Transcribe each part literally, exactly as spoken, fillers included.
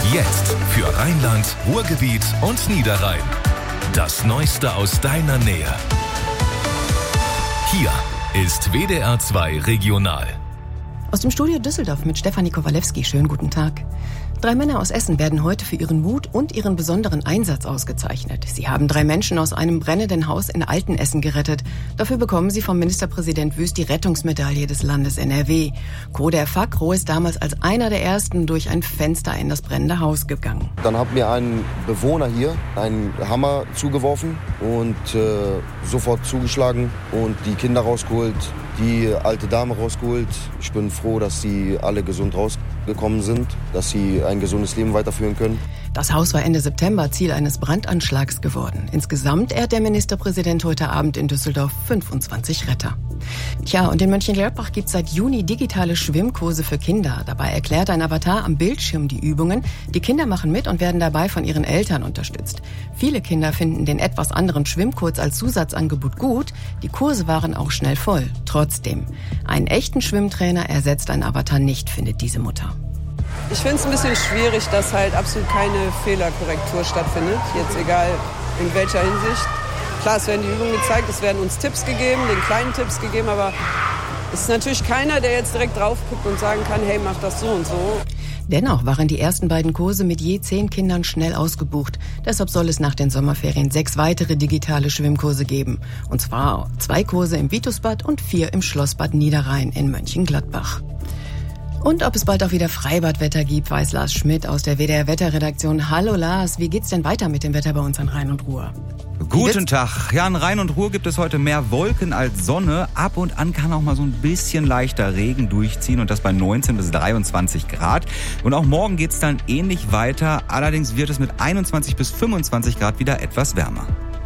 Jetzt für Rheinland, Ruhrgebiet und Niederrhein. Das Neueste aus deiner Nähe. Hier ist W D R zwei Regional. Aus dem Studio Düsseldorf mit Stefanie Kowalewski. Schönen guten Tag. Drei Männer aus Essen werden heute für ihren Mut und ihren besonderen Einsatz ausgezeichnet. Sie haben drei Menschen aus einem brennenden Haus in Altenessen gerettet. Dafür bekommen sie vom Ministerpräsident Wüst die Rettungsmedaille des Landes N R W. Koder Fakro ist damals als einer der ersten durch ein Fenster in das brennende Haus gegangen. Dann hat mir ein Bewohner hier einen Hammer zugeworfen und äh, sofort zugeschlagen und die Kinder rausgeholt, die alte Dame rausgeholt. Ich bin froh, dass sie alle gesund rausgekommen sind, dass sie ein gesundes Leben weiterführen können. Das Haus war Ende September Ziel eines Brandanschlags geworden. Insgesamt ehrt der Ministerpräsident heute Abend in Düsseldorf fünfundzwanzig Retter. Tja, und in Mönchengladbach gibt es seit Juni digitale Schwimmkurse für Kinder. Dabei erklärt ein Avatar am Bildschirm die Übungen. Die Kinder machen mit und werden dabei von ihren Eltern unterstützt. Viele Kinder finden den etwas anderen Schwimmkurs als Zusatzangebot gut. Die Kurse waren auch schnell voll. Trotzdem, einen echten Schwimmtrainer ersetzt ein Avatar nicht, findet diese Mutter. Ich finde es ein bisschen schwierig, dass halt absolut keine Fehlerkorrektur stattfindet. Jetzt egal in welcher Hinsicht. Klar, es werden die Übungen gezeigt, es werden uns Tipps gegeben, den kleinen Tipps gegeben, aber es ist natürlich keiner, der jetzt direkt drauf guckt und sagen kann, hey, mach das so und so. Dennoch waren die ersten beiden Kurse mit je zehn Kindern schnell ausgebucht. Deshalb soll es nach den Sommerferien sechs weitere digitale Schwimmkurse geben. Und zwar zwei Kurse im Vitusbad und vier im Schlossbad Niederrhein in Mönchengladbach. Und ob es bald auch wieder Freibadwetter gibt, weiß Lars Schmidt aus der W D R-Wetterredaktion. Hallo Lars, wie geht's denn weiter mit dem Wetter bei uns an Rhein und Ruhr? Guten Tag. Ja, an Rhein und Ruhr gibt es heute mehr Wolken als Sonne. Ab und an kann auch mal so ein bisschen leichter Regen durchziehen und das bei neunzehn bis dreiundzwanzig Grad. Und auch morgen geht's dann ähnlich weiter. Allerdings wird es mit einundzwanzig bis fünfundzwanzig Grad wieder etwas wärmer.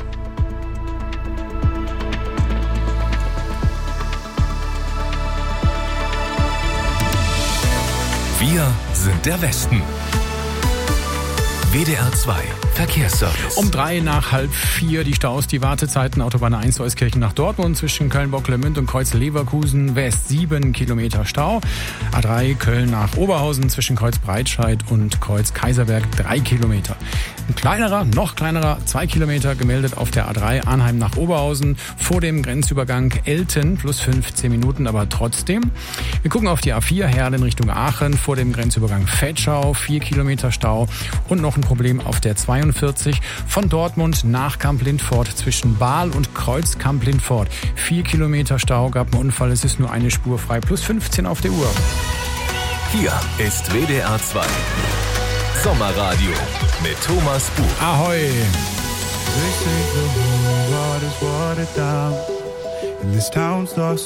Wir sind der Westen. W D R zwei Verkehrsservice. Um drei nach halb vier die Staus, die Wartezeiten. Autobahn eins Euskirchen nach Dortmund zwischen Köln-Bocklemünd und Kreuz-Leverkusen West sieben Kilometer Stau. A drei Köln nach Oberhausen zwischen Kreuz-Breitscheid und Kreuz-Kaiserberg drei Kilometer. Ein kleinerer, noch kleinerer, zwei Kilometer gemeldet auf der A drei Arnheim nach Oberhausen vor dem Grenzübergang Elten plus fünfzehn Minuten, aber trotzdem. Wir gucken auf die A vier Herlen Richtung Aachen vor dem Grenzübergang Vetschau vier Kilometer Stau und noch ein Problem auf der zweiundvierzig von Dortmund nach Kamp-Lindfort zwischen Bahl und Kreuz Kamp-Lindfort. Vier Kilometer Stau, gab einen Unfall, es ist nur eine Spur frei, plus fünfzehn auf der Uhr. Hier ist W D R zwei Sommerradio mit Thomas Buch. Ahoi! They say the whole world is watered down, and this town starts